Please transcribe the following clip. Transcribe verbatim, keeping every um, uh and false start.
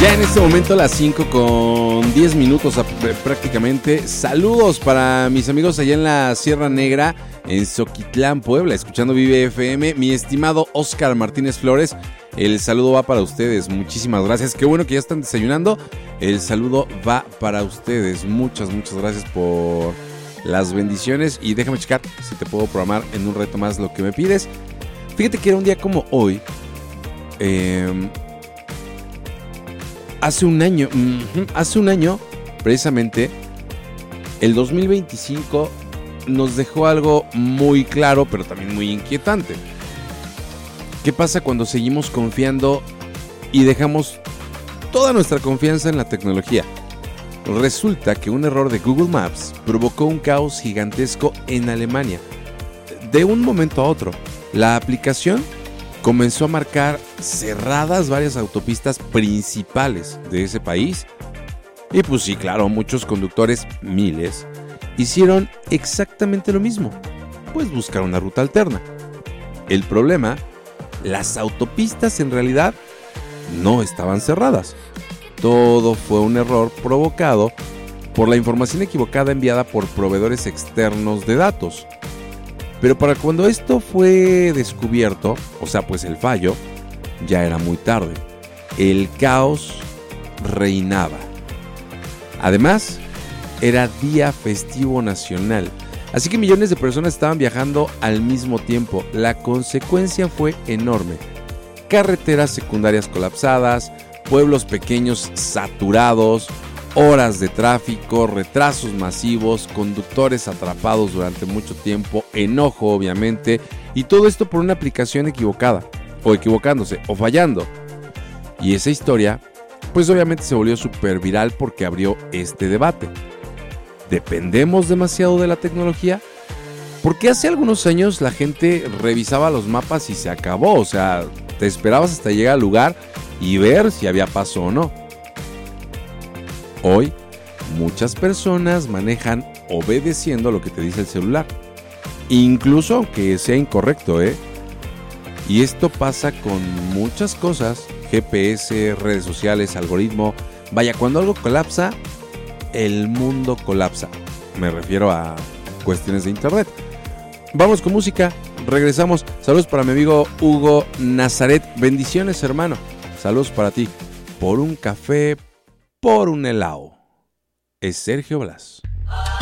Ya en este momento las cinco con diez minutos prácticamente. Saludos para mis amigos allá en la Sierra Negra, en Zoquitlán, Puebla, escuchando Vive F M. Mi estimado Oscar Martínez Flores, el saludo va para ustedes. Muchísimas gracias. Qué bueno que ya están desayunando. El saludo va para ustedes. Muchas, muchas gracias por las bendiciones. Y déjame checar si te puedo programar en un reto más lo que me pides. Fíjate que era un día como hoy. Eh... Hace un año, hace un año, precisamente, el dos mil veinticinco nos dejó algo muy claro, pero también muy inquietante. ¿Qué pasa cuando seguimos confiando y dejamos toda nuestra confianza en la tecnología? Resulta que un error de Google Maps provocó un caos gigantesco en Alemania. De un momento a otro, la aplicación comenzó a marcar cerradas varias autopistas principales de ese país. Y pues sí, claro, muchos conductores, miles, hicieron exactamente lo mismo, pues buscar una ruta alterna. El problema, las autopistas en realidad no estaban cerradas. Todo fue un error provocado por la información equivocada enviada por proveedores externos de datos. Pero para cuando esto fue descubierto, o sea, pues el fallo, ya era muy tarde. El caos reinaba. Además, era día festivo nacional, así que millones de personas estaban viajando al mismo tiempo. La consecuencia fue enorme. Carreteras secundarias colapsadas, pueblos pequeños saturados, horas de tráfico, retrasos masivos, conductores atrapados durante mucho tiempo, enojo obviamente, y todo esto por una aplicación equivocada, o equivocándose, o fallando. Y esa historia, pues obviamente se volvió súper viral porque abrió este debate. ¿Dependemos demasiado de la tecnología? Porque hace algunos años la gente revisaba los mapas y se acabó, o sea, te esperabas hasta llegar al lugar y ver si había paso o no. Hoy, muchas personas manejan obedeciendo lo que te dice el celular, incluso aunque sea incorrecto, ¿eh? Y esto pasa con muchas cosas, G P S, redes sociales, algoritmo. Vaya, cuando algo colapsa, el mundo colapsa. Me refiero a cuestiones de internet. Vamos con música, regresamos. Saludos para mi amigo Hugo Nazaret. Bendiciones, hermano. Saludos para ti. Por un café, por un helado. Es Sergio Blas.